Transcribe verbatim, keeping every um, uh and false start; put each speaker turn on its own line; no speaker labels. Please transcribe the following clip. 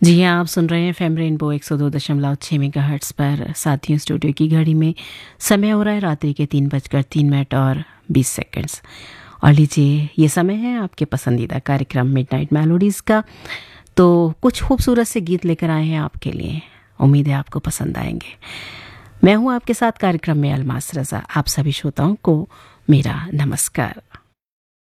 जी हाँ, आप सुन रहे हैं फेम रेनबो एक सौ दो दशमलव छः मेगाहर्ट्ज़ पर। साथियों, स्टूडियो की घड़ी में समय हो रहा है रात्रि के तीन बजकर तीन मिनट और बीस सेकंड्स। और लीजिए, ये समय है आपके पसंदीदा कार्यक्रम मिडनाइट मेलोडीज़ का। तो कुछ खूबसूरत से गीत लेकर आए हैं आपके लिए। उम्मीद है आपको पसंद आएंगे। मैं हूँ आपके साथ कार्यक्रम में अलमास रज़ा। आप सभी श्रोताओं को मेरा नमस्कार।